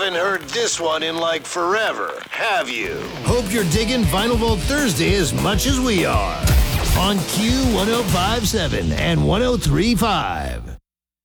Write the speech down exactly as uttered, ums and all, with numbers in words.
haven't heard this one in like forever, have you? Hope you're digging Vinyl Vault Thursday as much as we are. On Q one oh five point seven and one oh three point five.